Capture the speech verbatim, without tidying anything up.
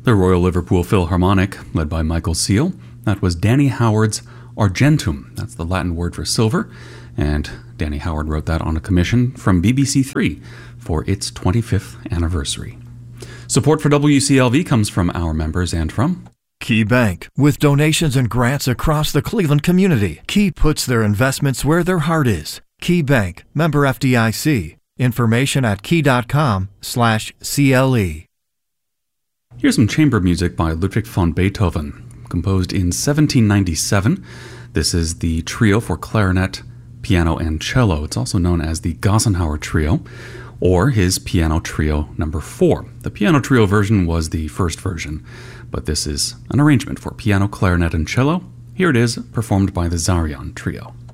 The Royal Liverpool Philharmonic, led by Michael Seal, that was Danny Howard's Argentum. That's the Latin word for silver, and Danny Howard wrote that on a commission from B B C Three for its twenty-fifth anniversary. Support for W C L V comes from our members and from Key Bank. With donations and grants across the Cleveland community, Key puts their investments where their heart is. Key Bank, member F D I C. Information at key.com slash CLE. Here's some chamber music by Ludwig van Beethoven, composed in seventeen ninety-seven. This is the trio for clarinet, piano, and cello. It's also known as the Gassenhauer Trio, or his Piano Trio number four. The piano trio version was the first version, but this is an arrangement for piano, clarinet, and cello. Here it is, performed by the Zarian Trio.